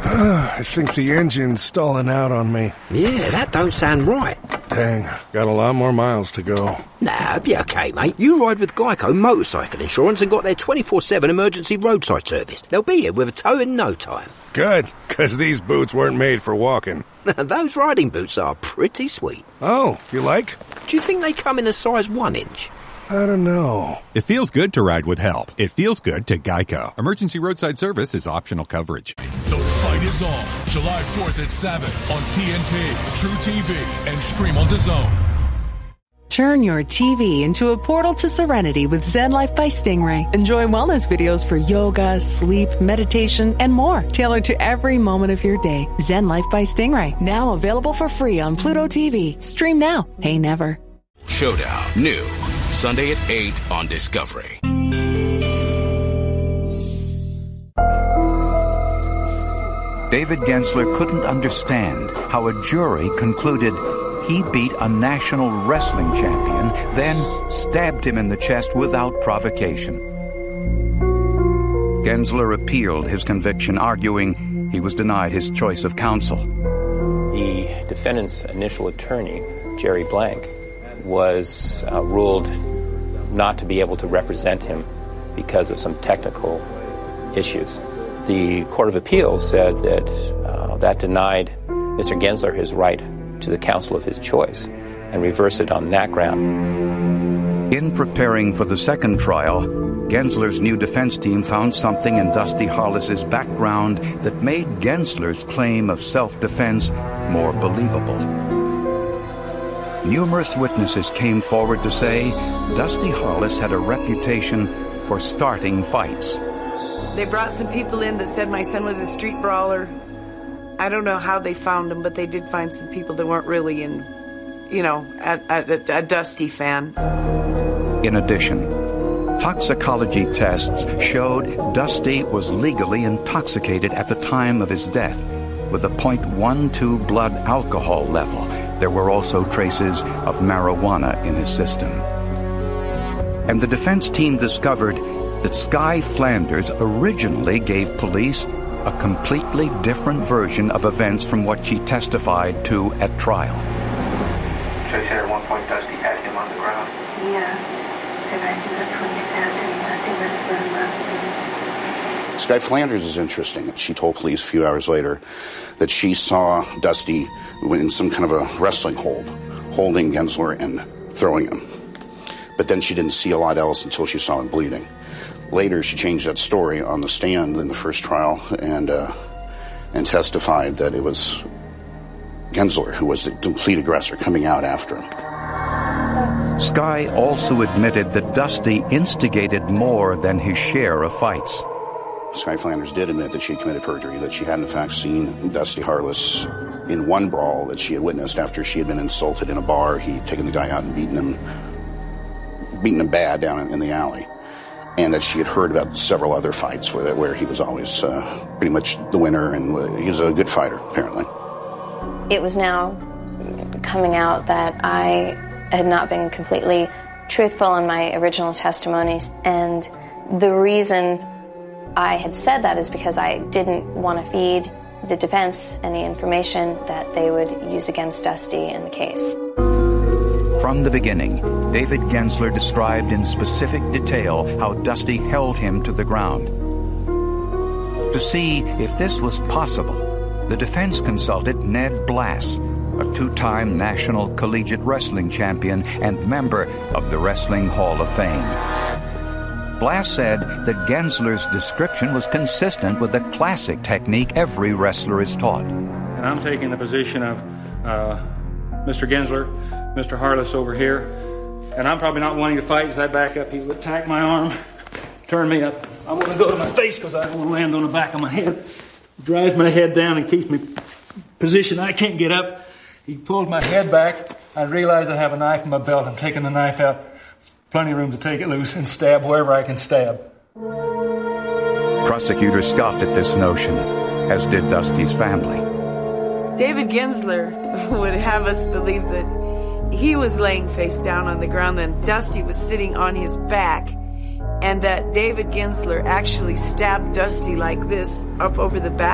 I think the engine's stalling out on me. Yeah, that don't sound right. Dang, got a lot more miles to go. Nah, it'll be okay, mate. You ride with Geico Motorcycle Insurance and got their 24/7 emergency roadside service. They'll be here with a tow in no time. Good, 'cause these boots weren't made for walking. Those riding boots are pretty sweet. Oh, you like? Do you think they come in a size 1 inch? I don't know. It feels good to ride with help. It feels good to Geico. Emergency roadside service is optional coverage. The fight is on July 4th at 7 on TNT, True TV, and stream on DAZN. Turn your TV into a portal to serenity with Zen Life by Stingray. Enjoy wellness videos for yoga, sleep, meditation, and more, tailored to every moment of your day. Zen Life by Stingray, now available for free on Pluto TV. Stream now, pay never. Showdown, new, Sunday at 8 on Discovery. David Gensler couldn't understand how a jury concluded he beat a national wrestling champion, then stabbed him in the chest without provocation. Gensler appealed his conviction, arguing he was denied his choice of counsel. The defendant's initial attorney, Jerry Blank, was ruled not to be able to represent him because of some technical issues. The Court of Appeals said that that denied Mr. Gensler his right to the counsel of his choice and reversed it on that ground. In preparing for the second trial, Gensler's new defense team found something in Dusty Harless's background that made Gensler's claim of self-defense more believable. Numerous witnesses came forward to say Dusty Harless had a reputation for starting fights. They brought some people in that said my son was a street brawler. I don't know how they found him, but they did find some people that weren't really a Dusty fan. In addition, toxicology tests showed Dusty was legally intoxicated at the time of his death, with a .12 blood alcohol level. There were also traces of marijuana in his system. And the defense team discovered that Sky Flanders originally gave police a completely different version of events from what she testified to at trial. So you said at one point Dusty had him on the ground? Yeah, and I think that's when he stabbed him. Dusty was left. Sky Flanders is interesting. She told police a few hours later that she saw Dusty in some kind of a wrestling hold, holding Gensler and throwing him. But then she didn't see a lot else until she saw him bleeding. Later, she changed that story on the stand in the first trial and testified that it was Gensler who was the complete aggressor coming out after him. Sky also admitted that Dusty instigated more than his share of fights. Sky Flanders did admit that she had committed perjury, that she had in fact seen Dusty Harless in one brawl that she had witnessed after she had been insulted in a bar. He'd taken the guy out and beaten him bad down in the alley. And that she had heard about several other fights where he was always pretty much the winner, and he was a good fighter, apparently. It was now coming out that I had not been completely truthful in my original testimonies. And the reason I had said that is because I didn't want to feed the defense any information that they would use against Dusty in the case. From the beginning, David Gensler described in specific detail how Dusty held him to the ground. To see if this was possible, the defense consulted Ned Blass, a two-time National Collegiate Wrestling Champion and member of the Wrestling Hall of Fame. Blass said that Gensler's description was consistent with the classic technique every wrestler is taught. And I'm taking the position of Mr. Gensler, Mr. Harless over here, and I'm probably not wanting to fight. As I back up, he would attack my arm, turn me up. I want to go to my face because I don't want to land on the back of my head. He drives my head down and keeps me positioned. I can't get up. He pulled my head back. I realized I have a knife in my belt. I'm taking the knife out. Plenty of room to take it loose and stab wherever I can stab. Prosecutors scoffed at this notion, as did Dusty's family. David Gensler would have us believe that he was laying face down on the ground, then Dusty was sitting on his back, and that David Gensler actually stabbed Dusty like this up over the back.